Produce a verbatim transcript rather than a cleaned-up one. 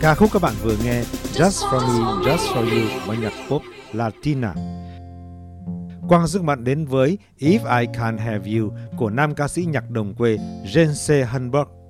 Ca khúc các bạn vừa nghe Just For Me, Just For You bản nhạc pop Latina. Quang sức mạnh đến với If I Can't Have You của nam ca sĩ nhạc đồng quê Jensé Hanberg.